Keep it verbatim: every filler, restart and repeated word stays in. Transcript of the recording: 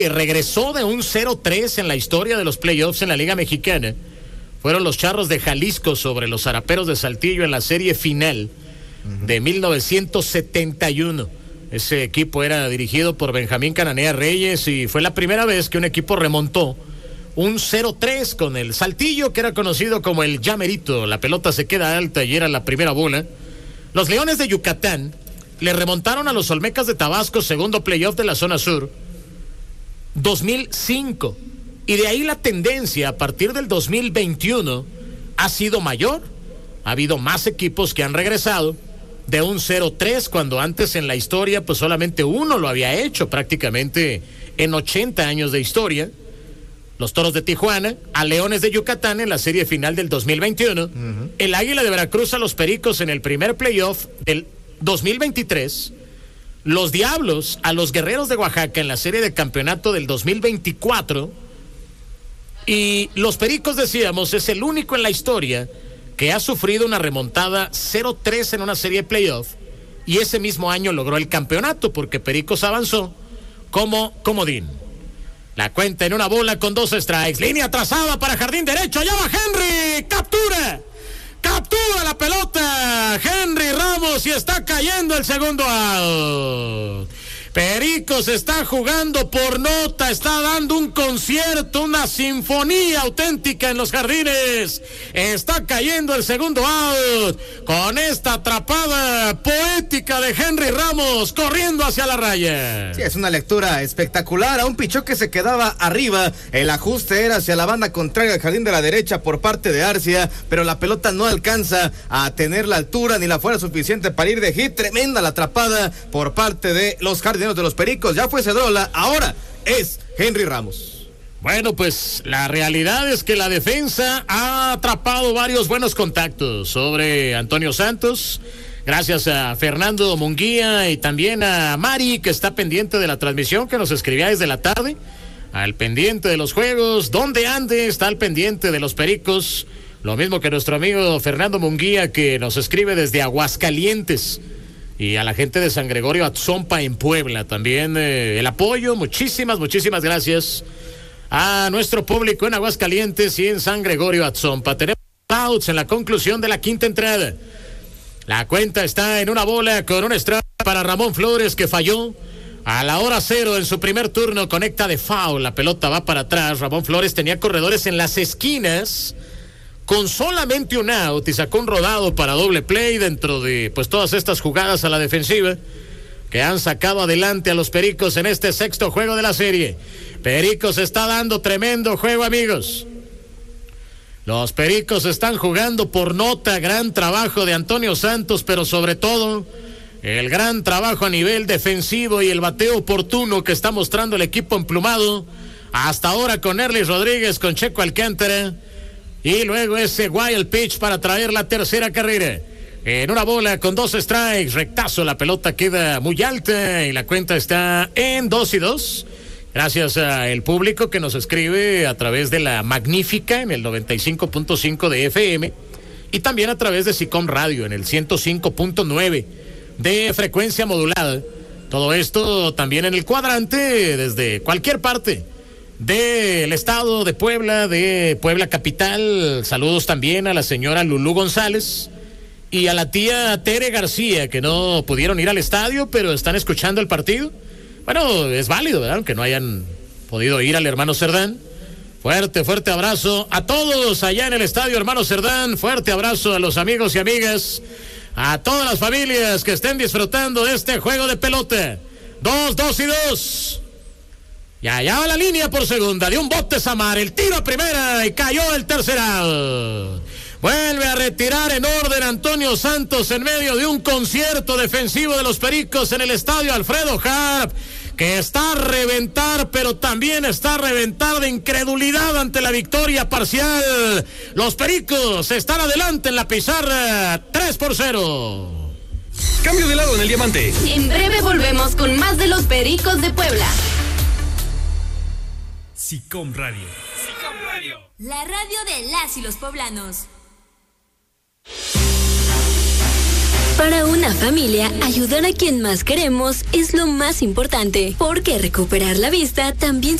regresó de un cero tres en la historia de los playoffs en la Liga Mexicana. Fueron los Charros de Jalisco sobre los Zaraperos de Saltillo en la serie final uh-huh. de mil novecientos setenta y uno. Ese equipo era dirigido por Benjamín Cananea Reyes y fue la primera vez que un equipo remontó un cero tres con el Saltillo, que era conocido como el Llamerito. La pelota se queda alta y era la primera bola. Los Leones de Yucatán le remontaron a los Olmecas de Tabasco, segundo playoff de la zona sur, dos mil cinco. Y de ahí la tendencia a partir del dos mil veintiuno ha sido mayor. Ha habido más equipos que han regresado de un cero tres, cuando antes en la historia pues solamente uno lo había hecho prácticamente en ochenta años de historia. Los Toros de Tijuana a Leones de Yucatán en la serie final del dos mil veintiuno. Uh-huh. El Águila de Veracruz a los Pericos en el primer playoff del dos mil veintitrés. Los Diablos a los Guerreros de Oaxaca en la serie de campeonato del dos mil veinticuatro. Y los Pericos, decíamos, es el único en la historia que ha sufrido una remontada cero tres en una serie de playoff. Y ese mismo año logró el campeonato porque Pericos avanzó como comodín. La cuenta en una bola con dos strikes. Línea trazada para jardín derecho. Allá va Henry. Captura. Captura la pelota. Henry Ramos y está cayendo el segundo out. Pericos está jugando por nota, está dando un concierto, una sinfonía auténtica en los jardines. Está cayendo el segundo out con esta atrapada poética de Henry Ramos corriendo hacia la raya. Sí, es una lectura espectacular. A un pichó que se quedaba arriba. El ajuste era hacia la banda contraria al jardín de la derecha por parte de Arcia, pero la pelota no alcanza a tener la altura ni la fuerza suficiente para ir de hit. Tremenda la atrapada por parte de los jardines de los Pericos. Ya fue Cedrola, ahora es Henry Ramos. Bueno, pues la realidad es que la defensa ha atrapado varios buenos contactos sobre Antonio Santos, gracias a Fernando Munguía y también a Mari, que está pendiente de la transmisión, que nos escribía desde la tarde, al pendiente de los juegos, donde ande, está al pendiente de los Pericos, lo mismo que nuestro amigo Fernando Munguía, que nos escribe desde Aguascalientes. Y a la gente de San Gregorio Atzompa en Puebla también eh, el apoyo. Muchísimas, muchísimas gracias a nuestro público en Aguascalientes y en San Gregorio Atzompa. Tenemos outs en la conclusión de la quinta entrada. La cuenta está en una bola con un strike para Ramón Flores, que falló a la hora cero en su primer turno. Conecta de foul, la pelota va para atrás. Ramón Flores tenía corredores en las esquinas con solamente un out y sacó un rodado para doble play dentro de pues todas estas jugadas a la defensiva que han sacado adelante a los Pericos en este sexto juego de la serie. Pericos está dando tremendo juego, amigos. Los Pericos están jugando por nota. Gran trabajo de Antonio Santos, pero sobre todo el gran trabajo a nivel defensivo y el bateo oportuno que está mostrando el equipo emplumado hasta ahora, con Erlis Rodríguez, con Checo Alcántara. Y luego ese wild pitch para traer la tercera carrera. En una bola con dos strikes, rectazo, la pelota queda muy alta y la cuenta está en dos y dos. Gracias al público que nos escribe a través de la Magnífica en el noventa y cinco punto cinco de F M y también a través de SICOM Radio en el ciento cinco punto nueve de frecuencia modulada. Todo esto también en el cuadrante desde cualquier parte del estado de Puebla, de Puebla capital. Saludos también a la señora Lulú González y a la tía Tere García, que no pudieron ir al estadio, pero están escuchando el partido. Bueno, es válido, ¿verdad? Aunque no hayan podido ir al hermano Cerdán. Fuerte, fuerte abrazo a todos allá en el estadio Hermano Cerdán. Fuerte abrazo a los amigos y amigas, a todas las familias que estén disfrutando de este juego de pelota. Dos, dos y dos. Y allá va la línea por segunda, de un bote Samar, el tiro a primera y cayó el tercer out. Vuelve a retirar en orden Antonio Santos en medio de un concierto defensivo de los Pericos en el estadio Alfredo Harp, que está a reventar, pero también está a reventar de incredulidad ante la victoria parcial. Los Pericos están adelante en la pizarra, tres por cero. Cambio de lado en el diamante. En breve volvemos con más de los Pericos de Puebla. SICOM Radio. SICOM Radio. La radio de las y los poblanos. Para una familia, ayudar a quien más queremos es lo más importante, porque recuperar la vista también